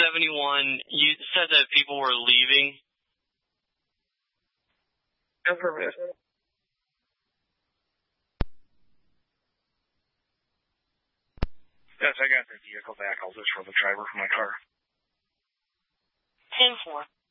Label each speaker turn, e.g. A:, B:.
A: 71, you said that people were leaving.
B: Affirmative. Yes, I got the vehicle back. I'll just for the driver for my car.
C: 10-4.